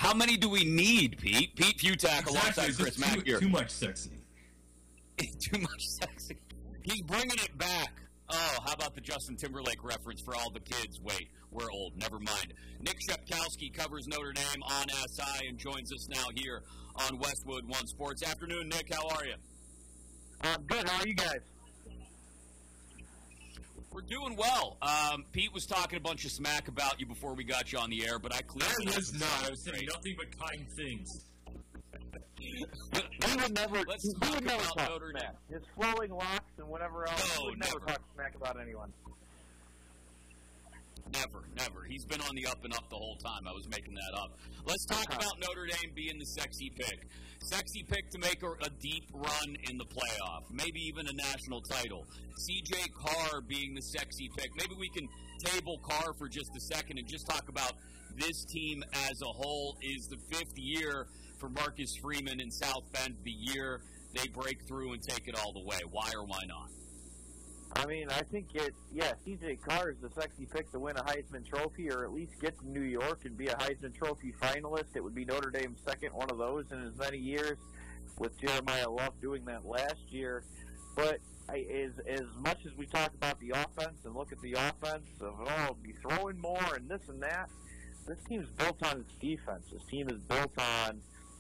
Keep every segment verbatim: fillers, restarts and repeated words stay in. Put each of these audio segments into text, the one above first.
how many do we need, Pete? Pete Futak exactly. alongside Chris Mack here. Too much sexy. Too much sexy. He's bringing it back. Oh, how about the Justin Timberlake reference for all the kids? Wait, we're old. Never mind. Nick Shepkowski covers Notre Dame on S I and joins us now here on Westwood One Sports. Afternoon, Nick. How are you? I'm good. How are you guys? We're doing well. Um, Pete was talking a bunch of smack about you before we got you on the air, but I clearly I was not. I was saying nothing but kind things. He would never. Let's he talk would never about talk Notre smack. His flowing locks and whatever else. No, he would never. never talk smack about anyone. Never, never. He's been on the up and up the whole time. I was making that up. Let's talk about Notre Dame being the sexy pick. Sexy pick to make a, a deep run in the playoff. Maybe even a national title. C J Carr being the sexy pick. Maybe we can table Carr for just a second and just talk about this team as a whole. Is the fifth year for Marcus Freeman in South Bend the year they break through and take it all the way? Why or why not? I mean, I think it, yeah, C J Carr is the sexy pick to win a Heisman Trophy or at least get to New York and be a Heisman Trophy finalist. It would be Notre Dame's second one of those in as many years, with Jeremiah Love doing that last year. But I, as, as much as we talk about the offense and look at the offense of, oh, be throwing more and this and that, this team is built on its defense. This team is built on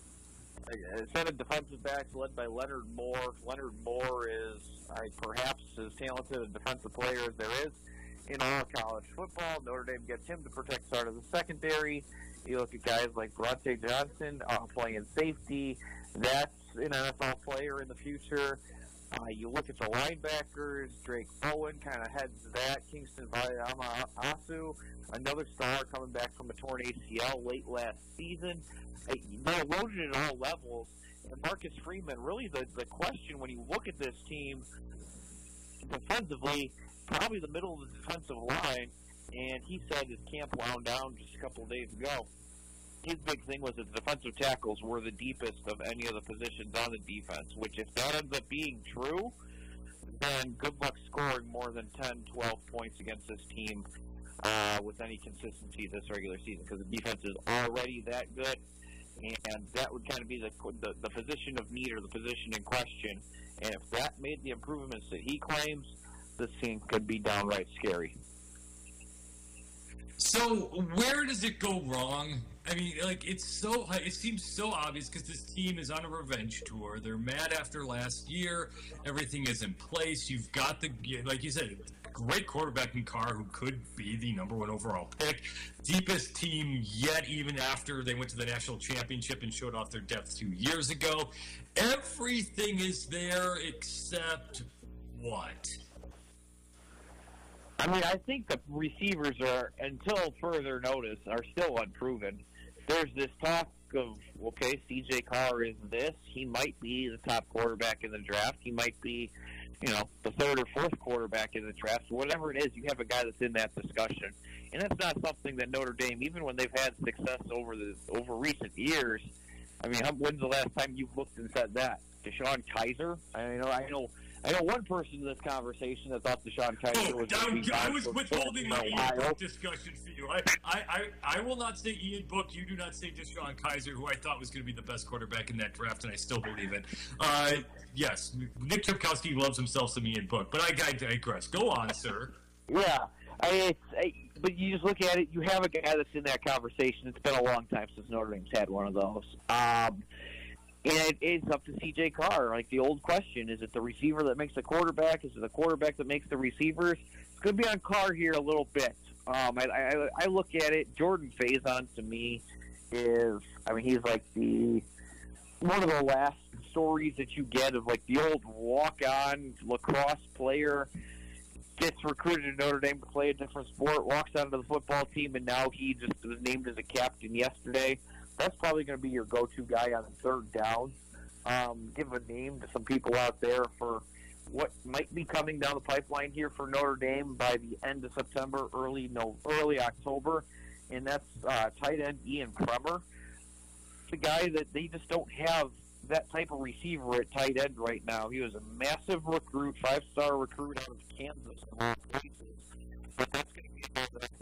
a set of defensive backs led by Leonard Moore. Leonard Moore is I, perhaps as talented a defensive player as there is in all of college football. Notre Dame gets him to protect start of the secondary. You look at guys like Bronte Johnson uh, playing safety. That's an N F L player in the future. Uh, you look at the linebackers. Drake Bowen kind of heads that. Kingston Valiamasu, another star coming back from a torn A C L late last season. They're loaded at all levels. And Marcus Freeman, really the, the question when you look at this team defensively, probably the middle of the defensive line, and he said his camp wound down just a couple of days ago. His big thing was that the defensive tackles were the deepest of any of the positions on the defense, which if that ends up being true, then good luck scoring more than ten, twelve points against this team uh, with any consistency this regular season, because the defense is already that good. And that would kind of be the, the the position of need or the position in question. And if that made the improvements that he claims, this team could be downright scary. So where does it go wrong? I mean, like, it's so, it seems so obvious because this team is on a revenge tour. They're mad after last year. Everything is in place. You've got the, like you said, great quarterback in Carr who could be the number one overall pick. Deepest team yet, even after they went to the national championship and showed off their depth two years ago. Everything is there except what? I mean, I think the receivers are, until further notice, are still unproven. There's this talk of, okay, C J Carr is this. He might be the top quarterback in the draft. He might be, you know, the third or fourth quarterback in the draft. Whatever it is, you have a guy that's in that discussion. And that's not something that Notre Dame, even when they've had success over the over recent years, I mean, when's the last time you've looked and said that? DeShone Kizer? I know, I know, I know one person in this conversation that thought DeShone Kizer oh, was. I, I was withholding my Ian Book discussion for you. I, I, I, I will not say Ian Book. You do not say DeShone Kizer, who I thought was going to be the best quarterback in that draft, and I still believe it. Uh, yes, Nick Shepkowski loves himself some Ian Book, but I, I digress. Go on, sir. Yeah, I, it's, I, but you just look at it. You have a guy that's in that conversation. It's been a long time since Notre Dame's had one of those. Um, And it, it's up to C J Carr. Like the old question, is it the receiver that makes the quarterback? Is it the quarterback that makes the receivers? It's going to be on Carr here a little bit. Um, I, I, I look at it, Jordan Faison to me is, I mean, he's like the one of the last stories that you get of like the old walk-on lacrosse player gets recruited to Notre Dame to play a different sport, walks onto the football team, and now he just was named as a captain yesterday. That's probably going to be your go-to guy on third down. Um, give a name to some people out there for what might be coming down the pipeline here for Notre Dame by the end of September, early no, early October, and that's uh, tight end Ian Kremer. It's a guy that they just don't have that type of receiver at tight end right now. He was a massive recruit, five-star recruit out of Kansas, of all places. But that's going to be a guy that